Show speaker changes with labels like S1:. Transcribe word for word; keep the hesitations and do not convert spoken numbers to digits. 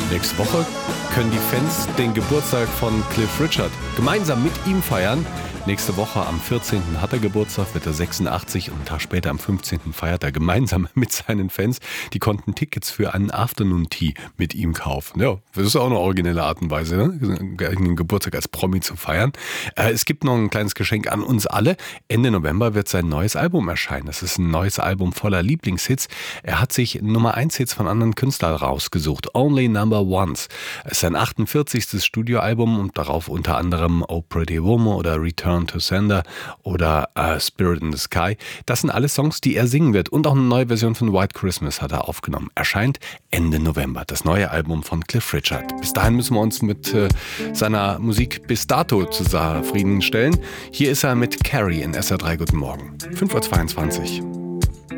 S1: Nächste Woche können die Fans den Geburtstag von Cliff Richard gemeinsam mit ihm feiern. Nächste Woche am vierzehnten hat er Geburtstag, wird er sechsundachtzig und einen Tag später am fünfzehnten feiert er gemeinsam mit seinen Fans. Die konnten Tickets für einen Afternoon Tea mit ihm kaufen. Ja, das ist auch eine originelle Art und Weise, ne? einen Geburtstag als Promi zu feiern. Äh, es gibt noch ein kleines Geschenk an uns alle. Ende November wird sein neues Album erscheinen. Das ist ein neues Album voller Lieblingshits. Er hat sich Nummer eins Hits von anderen Künstlern rausgesucht. Only Number Ones. Es ist sein achtundvierzigstes Studioalbum und darauf unter anderem Oh Pretty Woman oder Return to Sender oder uh, Spirit in the Sky. Das sind alles Songs, die er singen wird. Und auch eine neue Version von White Christmas hat er aufgenommen. Erscheint Ende November, das neue Album von Cliff Richard. Bis dahin müssen wir uns mit äh, seiner Musik bis dato zufriedenstellen. Hier ist er mit Carrie in S R drei. Guten Morgen. fünf Uhr zweiundzwanzig.